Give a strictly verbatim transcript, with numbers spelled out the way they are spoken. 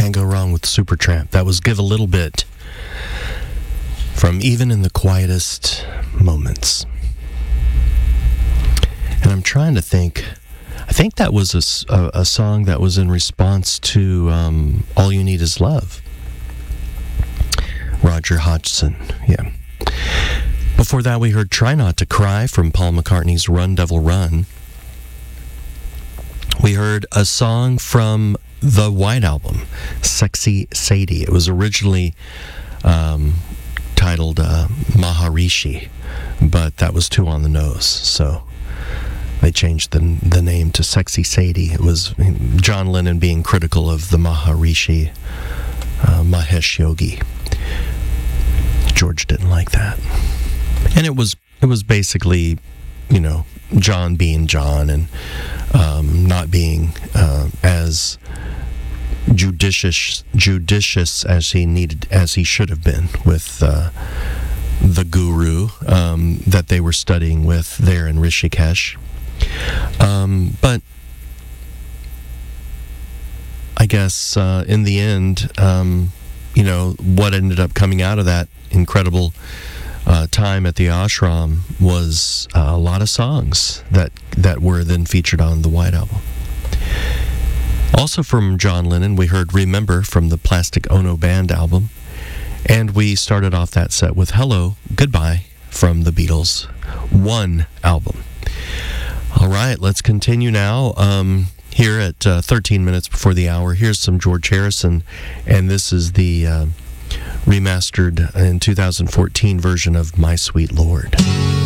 Can't go wrong with Supertramp. That was Give a Little Bit from Even in the Quietest Moments. And I'm trying to think, I think that was a, s- a- a song that was in response to um, All You Need Is Love. Roger Hodgson, yeah. Before that, we heard Try Not to Cry from Paul McCartney's Run Devil Run. We heard a song from the White Album, Sexy Sadie. It was originally um, titled uh, Maharishi, but that was too on the nose, so they changed the the name to Sexy Sadie. It was John Lennon being critical of the Maharishi, uh, Mahesh Yogi. George didn't like that. And it was it was basically, you know, John being John and um, not being uh, as judicious judicious as he needed as he should have been with uh, the guru um, that they were studying with there in Rishikesh. Um, but I guess uh, in the end, um, you know, what ended up coming out of that incredible uh, time at the ashram was uh, a lot of songs that, that were then featured on the White Album. Also from John Lennon, we heard Remember from the Plastic Ono Band album. And we started off that set with Hello, Goodbye from the Beatles' One album. All right, let's continue now. Um, here at uh, thirteen minutes before the hour, here's some George Harrison, and this is the uh, remastered in two thousand fourteen version of My Sweet Lord.